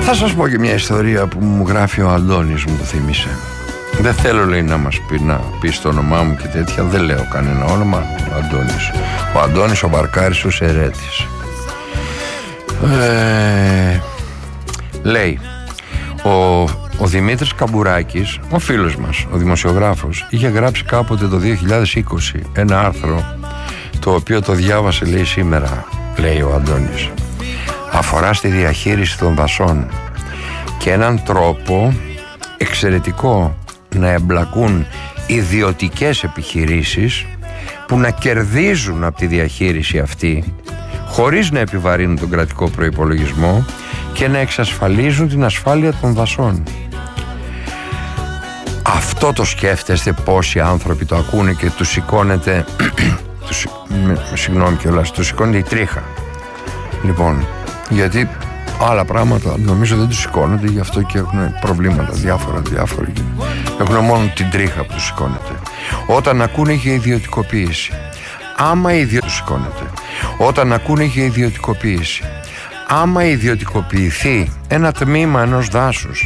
Θα σας πω και μια ιστορία που μου γράφει ο Αντώνης, μου το θύμισε. Δεν θέλω, λέει, να μας πει το όνομά μου και τέτοια. Δεν λέω κανένα όνομα. Ο Αντώνης ο Μπαρκάρης ο Σερέτης. Λέει, ο Δημήτρης Καμπουράκης, ο φίλος μας, ο δημοσιογράφος, είχε γράψει κάποτε το 2020 ένα άρθρο, το οποίο το διάβασε, λέει, σήμερα, λέει ο Αντώνης. Αφορά στη διαχείριση των δασών και έναν τρόπο εξαιρετικό να εμπλακούν ιδιωτικές επιχειρήσεις που να κερδίζουν από τη διαχείριση αυτή χωρίς να επιβαρύνουν τον κρατικό προϋπολογισμό και να εξασφαλίζουν την ασφάλεια των δασών. Αυτό το σκέφτεστε πόσοι άνθρωποι το ακούνε και τους σηκώνεται συγγνώμη κιόλας, τους σηκώνεται η τρίχα. Λοιπόν, γιατί άλλα πράγματα νομίζω δεν τους σηκώνονται, γι' αυτό και έχουν προβλήματα διάφορα. Έχουν μόνο την τρίχα που τους σηκώνεται. Όταν ακούνε για ιδιωτικοποίηση, τους σηκώνεται. Όταν ακούνε για ιδιωτικοποίηση, άμα ιδιωτικοποιηθεί ένα τμήμα ενός δάσους